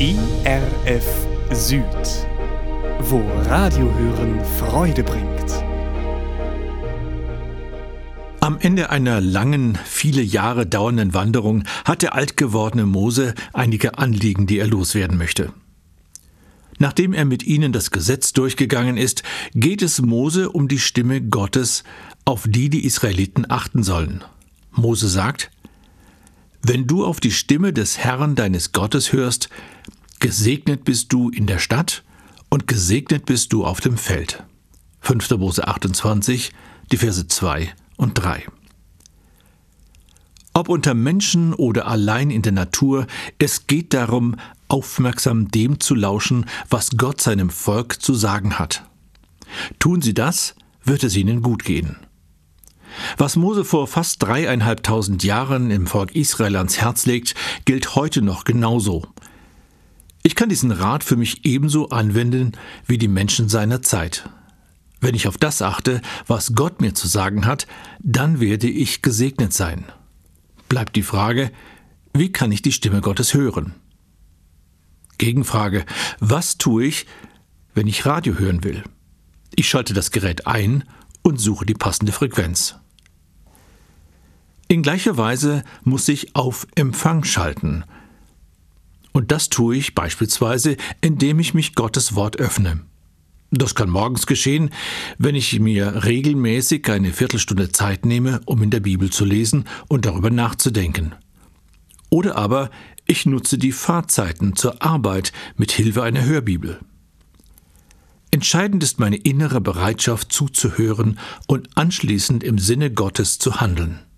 ERF Süd, wo Radiohören Freude bringt. Am Ende einer langen, viele Jahre dauernden Wanderung hat der altgewordene Mose einige Anliegen, die er loswerden möchte. Nachdem er mit ihnen das Gesetz durchgegangen ist, geht es Mose um die Stimme Gottes, auf die die Israeliten achten sollen. Mose sagt: Wenn du auf die Stimme des Herrn deines Gottes hörst, gesegnet bist du in der Stadt und gesegnet bist du auf dem Feld. 5. Mose 28, die Verse 2 und 3. Ob unter Menschen oder allein in der Natur, es geht darum, aufmerksam dem zu lauschen, was Gott seinem Volk zu sagen hat. Tun sie das, wird es ihnen gut gehen. Was Mose vor fast 3.500 Jahren im Volk Israel ans Herz legt, gilt heute noch genauso. Ich kann diesen Rat für mich ebenso anwenden wie die Menschen seiner Zeit. Wenn ich auf das achte, was Gott mir zu sagen hat, dann werde ich gesegnet sein. Bleibt die Frage: Wie kann ich die Stimme Gottes hören? Gegenfrage: Was tue ich, wenn ich Radio hören will? Ich schalte das Gerät ein und suche die passende Frequenz. In gleicher Weise muss ich auf Empfang schalten. Und das tue ich beispielsweise, indem ich mich Gottes Wort öffne. Das kann morgens geschehen, wenn ich mir regelmäßig eine Viertelstunde Zeit nehme, um in der Bibel zu lesen und darüber nachzudenken. Oder aber ich nutze die Fahrzeiten zur Arbeit mit Hilfe einer Hörbibel. Entscheidend ist meine innere Bereitschaft zuzuhören und anschließend im Sinne Gottes zu handeln.